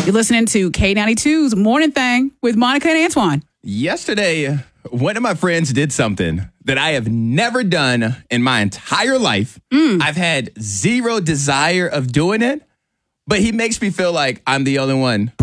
You're listening to K92's Morning Thing with Monica and Antoine. Yesterday, one of my friends did something that I have never done in my entire life. I've had zero desire of doing it, but he makes me feel like I'm the only one